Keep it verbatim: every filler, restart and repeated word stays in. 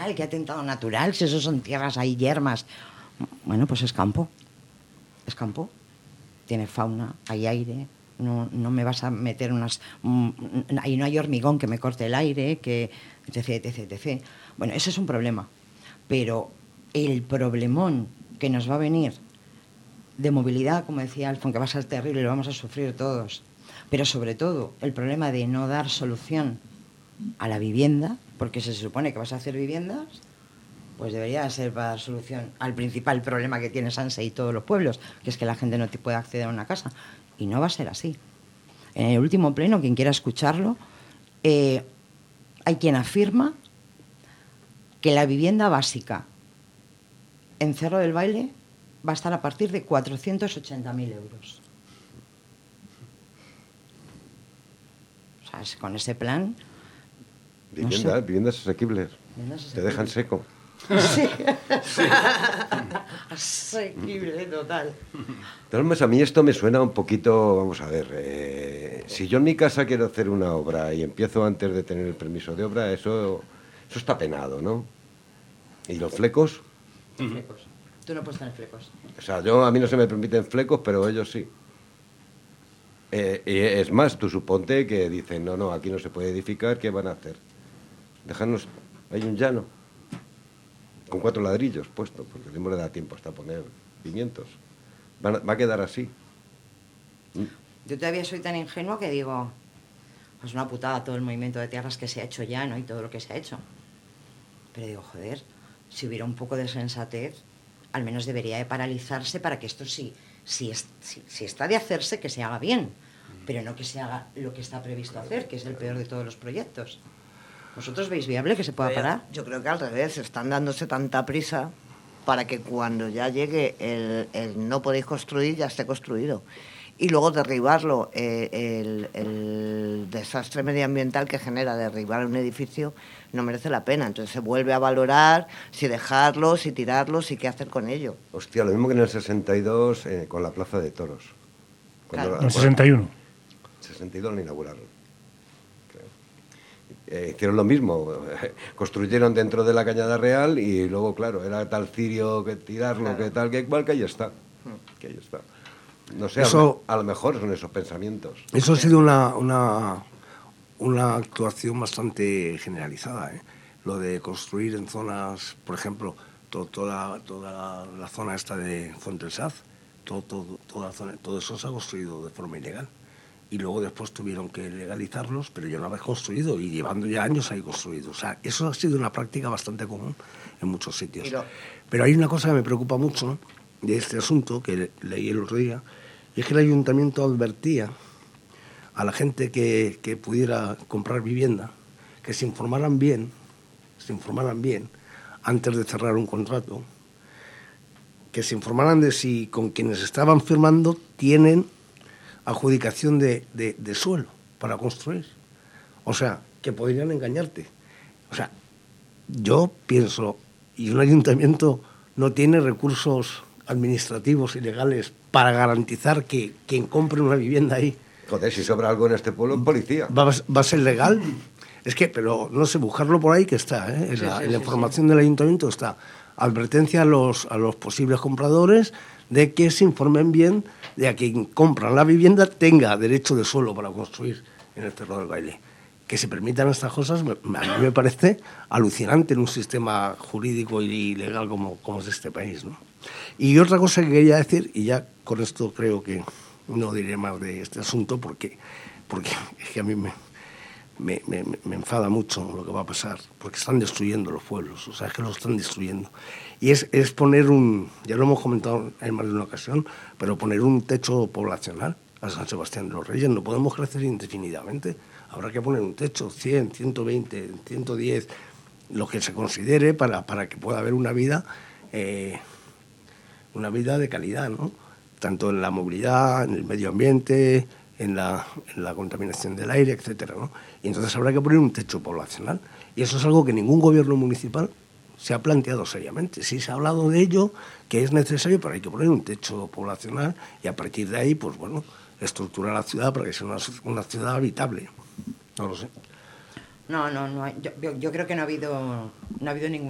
natural, qué atentado natural, si eso son tierras, hay yermas. Bueno, pues es campo, es campo, tiene fauna, hay aire, no, no me vas a meter unas... Um, ahí no hay hormigón que me corte el aire, que etc, etc, etc. Bueno, ese es un problema, pero el problemón que nos va a venir de movilidad, como decía Alfon, que va a ser terrible, lo vamos a sufrir todos, pero sobre todo el problema de no dar solución a la vivienda, porque se supone que vas a hacer viviendas, pues debería ser para dar solución al principal problema que tiene Sanse y todos los pueblos, que es que la gente no te puede acceder a una casa, y no va a ser así. En el último pleno, quien quiera escucharlo, eh, hay quien afirma que la vivienda básica en Cerro del Baile va a estar a partir de cuatrocientos ochenta mil euros. O sea, es, con ese plan... Vivienda, no sé. Viviendas asequibles. Viviendas Te dejan seco. Sí. Sí. Asequible, total. Entonces, a mí esto me suena un poquito, vamos a ver, eh, si yo en mi casa quiero hacer una obra y empiezo antes de tener el permiso de obra, eso, eso está penado, ¿no? ¿Y los flecos? Flecos. Tú no puedes tener flecos. O sea, yo, a mí no se me permiten flecos, pero ellos sí. Eh, y es más, tú suponte que dicen, no, no, aquí no se puede edificar, ¿qué van a hacer? Déjanos, hay un llano, con cuatro ladrillos puestos, porque no le da tiempo hasta poner pimientos. Van a, va a quedar así. Yo todavía soy tan ingenuo que digo, es una putada todo el movimiento de tierras que se ha hecho ya, ¿no? Y todo lo que se ha hecho. Pero digo, joder, si hubiera un poco de sensatez, al menos debería de paralizarse para que esto sí, si, es, si, si está de hacerse, que se haga bien, pero no que se haga lo que está previsto hacer, que es el peor de todos los proyectos. ¿Vosotros veis viable que se pueda parar? Yo creo que al revés, están dándose tanta prisa para que cuando ya llegue el, el no podéis construir, ya esté construido. Y luego derribarlo, eh, el, el desastre medioambiental que genera derribar un edificio no merece la pena. Entonces se vuelve a valorar si dejarlo, si tirarlo, si qué hacer con ello. Hostia, lo mismo que en el sesenta y dos eh, con la Plaza de Toros. Claro. En el sesenta y uno. sesenta y dos lo inauguraron. Eh, hicieron lo mismo, construyeron dentro de la Cañada Real y luego, claro, era tal cirio que tirarlo, claro, que tal, que igual, que ahí está. Que ahí está. No sé, eso, a, lo, a lo mejor son esos pensamientos. Eso ha sido una, una, una actuación bastante generalizada, ¿eh? Lo de construir en zonas, por ejemplo, to, toda, toda la zona esta de Fontelsaz, todo, todo, toda zona, todo eso se ha construido de forma ilegal. Y luego después tuvieron que legalizarlos, pero ya no habéis construido, y llevando ya años ahí construido. O sea, eso ha sido una práctica bastante común en muchos sitios. Lo... Pero hay una cosa que me preocupa mucho de este asunto, que leí el otro día, y es que el ayuntamiento advertía a la gente que, que pudiera comprar vivienda, que se informaran bien, se informaran bien, antes de cerrar un contrato, que se informaran de si con quienes estaban firmando tienen adjudicación de, de, de suelo para construir. O sea, que podrían engañarte. O sea, yo pienso, y un ayuntamiento no tiene recursos administrativos y legales para garantizar que quien compre una vivienda ahí... Joder, si sobra algo en este pueblo, es policía. ¿Va, va a ser legal? Es que, pero no sé, buscarlo por ahí que está, ¿eh? En, sí, la, sí, en la sí, información sí. del ayuntamiento está. Advertencia a los, a los posibles compradores de que se informen bien de a quien compra la vivienda tenga derecho de suelo para construir en el Cerro del Baile. Que se permitan estas cosas, a mí me parece alucinante en un sistema jurídico y legal como, como es este país, ¿no? Y otra cosa que quería decir, y ya con esto creo que no diré más de este asunto, porque, porque es que a mí me, me, me, me enfada mucho lo que va a pasar, porque están destruyendo los pueblos, o sea, es que los están destruyendo. Y es, es poner un, ya lo hemos comentado en más de una ocasión, pero poner un techo poblacional a San Sebastián de los Reyes. No podemos crecer indefinidamente. Habrá que poner un techo, cien, ciento veinte, ciento diez, lo que se considere para, para que pueda haber una vida, eh, una vida de calidad, ¿no? Tanto en la movilidad, en el medio ambiente, en la, en la contaminación del aire, etcétera, ¿no? Y entonces habrá que poner un techo poblacional. Y eso es algo que ningún gobierno municipal se ha planteado seriamente. Sí se ha hablado de ello, que es necesario, pero hay que poner un techo poblacional y a partir de ahí, pues bueno, estructurar la ciudad para que sea una, una ciudad habitable. No lo sé. No, no, no. Hay, yo, yo creo que no ha habido, no ha habido ningún